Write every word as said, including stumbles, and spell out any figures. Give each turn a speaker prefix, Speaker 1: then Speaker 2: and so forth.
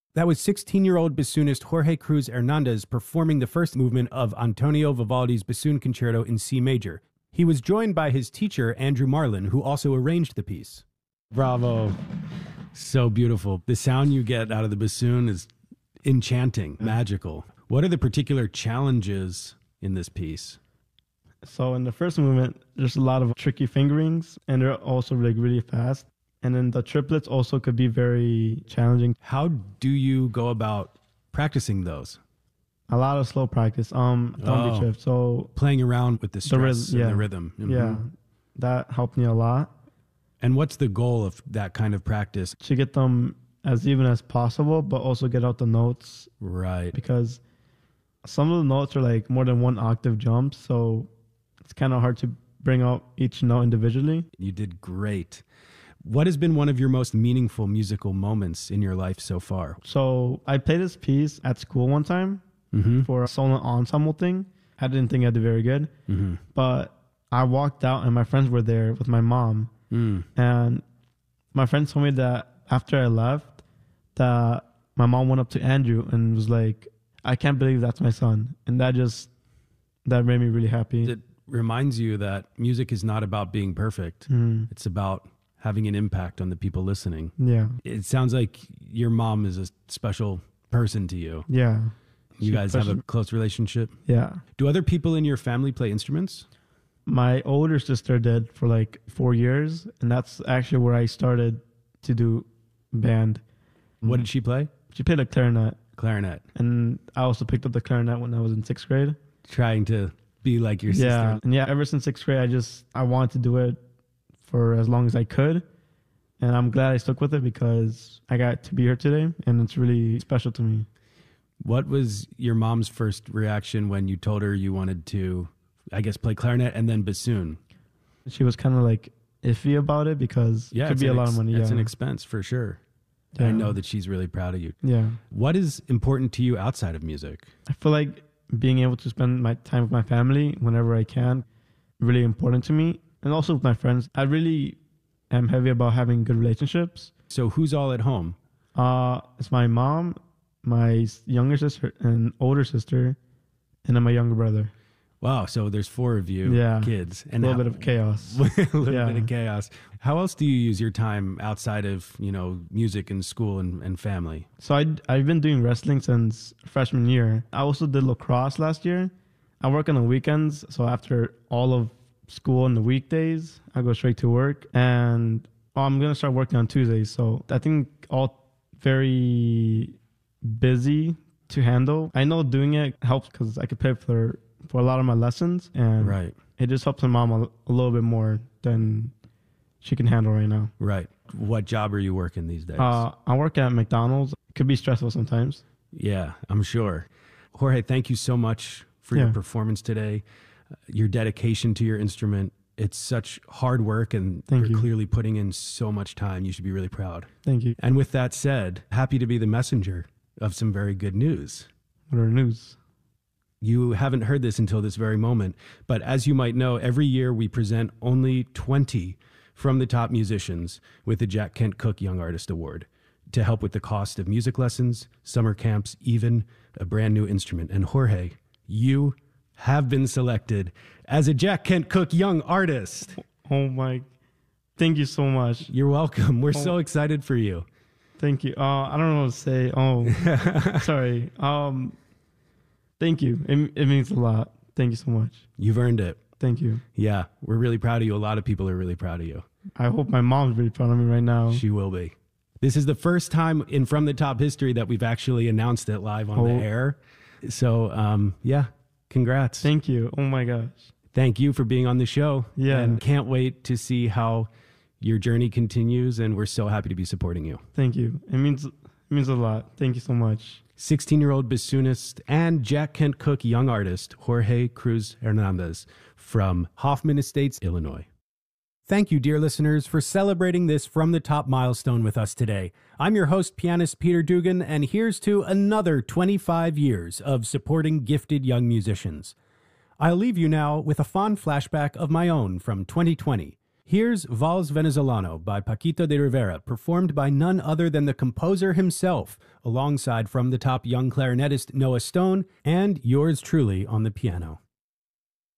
Speaker 1: That was sixteen-year-old bassoonist Jorge Cruz Hernandez performing the first movement of Antonio Vivaldi's Bassoon Concerto in C major. He was joined by his teacher, Andrew Marlin, who also arranged the piece. Bravo. So beautiful. The sound you get out of the bassoon is enchanting, magical. What are the particular challenges in this piece?
Speaker 2: So in the first movement, there's a lot of tricky fingerings, and they're also like really fast. And then the triplets also could be very challenging.
Speaker 1: How do you go about practicing those?
Speaker 2: A lot of slow practice. Um, don't
Speaker 1: Oh.
Speaker 2: be tripped. So
Speaker 1: Playing around with the stress
Speaker 2: rhythm,
Speaker 1: and
Speaker 2: yeah.
Speaker 1: the rhythm. Mhm.
Speaker 2: yeah, that helped me a lot
Speaker 1: And what's the goal of that kind of practice?
Speaker 2: to get them as even as possible, but also get out the notes,
Speaker 1: Right.
Speaker 2: because some of the notes are like more than one octave jumps. So it's kind of hard to bring out each note individually.
Speaker 1: You did great. What has been one of your most meaningful musical moments in your life so far?
Speaker 2: So I played this piece at school one time
Speaker 1: Mm-hmm.
Speaker 2: for a solo ensemble thing. I didn't think I did very good,
Speaker 1: Mm-hmm.
Speaker 2: but I walked out and my friends were there with my mom.
Speaker 1: Mm.
Speaker 2: And my friends told me that after I left, that my mom went up to Andrew and was like, I can't believe that's my son. And that just, that made me really happy.
Speaker 1: It reminds you that music is not about being perfect.
Speaker 2: Mm,
Speaker 1: It's about having an impact on the people listening.
Speaker 2: yeah.
Speaker 1: It sounds like your mom is a special person to you.
Speaker 2: Yeah.
Speaker 1: You
Speaker 2: She's
Speaker 1: guys have a
Speaker 2: special.
Speaker 1: close relationship.
Speaker 2: Yeah.
Speaker 1: Do other people in your family play instruments?
Speaker 2: My older sister did for like four years. And that's actually where I started to do band.
Speaker 1: What did she play?
Speaker 2: She played a clarinet.
Speaker 1: Clarinet.
Speaker 2: And I also picked up the clarinet when I was in sixth grade.
Speaker 1: Trying to be like your
Speaker 2: Yeah.
Speaker 1: sister.
Speaker 2: And yeah, ever since sixth grade, I just, I wanted to do it for as long as I could. And I'm glad I stuck with it because I got to be here today and it's really special to me.
Speaker 1: What was your mom's first reaction when you told her you wanted to, I guess, play clarinet and then bassoon?
Speaker 2: She was kind of like iffy about it because
Speaker 1: Yeah,
Speaker 2: it could
Speaker 1: it's
Speaker 2: be a
Speaker 1: an
Speaker 2: lot
Speaker 1: ex-
Speaker 2: of money.
Speaker 1: It's
Speaker 2: yeah.
Speaker 1: an expense for sure.
Speaker 2: Yeah.
Speaker 1: I know that she's really proud of you.
Speaker 2: Yeah.
Speaker 1: What is important to you outside of music?
Speaker 2: I feel like being able to spend my time with my family whenever I can, really important to me. And also with my friends. I really am heavy about having good relationships.
Speaker 1: So who's all at home?
Speaker 2: Uh, it's my mom, my younger sister and older sister, and then my younger brother.
Speaker 1: Wow, so there's four of you
Speaker 2: Yeah.
Speaker 1: kids.
Speaker 2: A little bit of chaos.
Speaker 1: a little
Speaker 2: Yeah.
Speaker 1: bit of chaos. How else do you use your time outside of, you know, music and school and, and family?
Speaker 2: So I, I've been doing wrestling since freshman year. I also did lacrosse last year. I work on the weekends. So after all of school and the weekdays, I go straight to work. And oh, I'm going to start working on Tuesdays. So I think all very busy to handle. I know doing it helps because I could pay for, for a lot of my lessons. And
Speaker 1: Right,
Speaker 2: it just helps my mom a, a little bit more than she can handle right now.
Speaker 1: right. What job are you working these days?
Speaker 2: Uh, I work at McDonald's. It could be stressful sometimes.
Speaker 1: Yeah, I'm sure. Jorge, thank you so much for your
Speaker 2: Yeah.
Speaker 1: performance today, uh, your dedication to your instrument. It's such hard work, and
Speaker 2: Thank
Speaker 1: you're
Speaker 2: you.
Speaker 1: clearly putting in so much time. You should be really proud.
Speaker 2: Thank you.
Speaker 1: And with that said, happy to be the messenger of some very good news.
Speaker 2: What are the news?
Speaker 1: You haven't heard this until this very moment, but as you might know, every year we present only twenty from the top musicians with the Jack Kent Cooke Young Artist Award to help with the cost of music lessons, summer camps, even a brand new instrument. And Jorge, you have been selected as a Jack Kent Cooke Young Artist.
Speaker 2: Oh my, thank you so much.
Speaker 1: You're welcome. We're
Speaker 2: Oh.
Speaker 1: so excited for you.
Speaker 2: Thank you. Uh, I don't know what to say. Oh, sorry. Um, thank you. It, it means a lot. Thank you so much.
Speaker 1: You've earned it.
Speaker 2: Thank you.
Speaker 1: Yeah, we're really proud of you. A lot of people are really proud of you.
Speaker 2: I hope my mom's really proud of me right now.
Speaker 1: She will be. This is the first time in From the Top history that we've actually announced it live on
Speaker 2: Oh.
Speaker 1: the air. So, um, yeah, congrats.
Speaker 2: Thank you. Oh my gosh.
Speaker 1: Thank you for being on the show.
Speaker 2: Yeah.
Speaker 1: And can't wait to see how your journey continues. And we're so happy to be supporting you.
Speaker 2: Thank you. It means it means a lot. Thank you so much.
Speaker 1: sixteen-year-old bassoonist and Jack Kent Cooke young artist Jorge Cruz Hernandez from Hoffman Estates, Illinois. Thank you, dear listeners, for celebrating this From the Top milestone with us today. I'm your host, pianist Peter Dugan, and here's to another twenty-five years of supporting gifted young musicians. I'll leave you now with a fond flashback of my own from twenty twenty. Here's Vals Venezolano by Paquito de Rivera, performed by none other than the composer himself, alongside from the top young clarinetist Noah Stone and yours truly on the piano.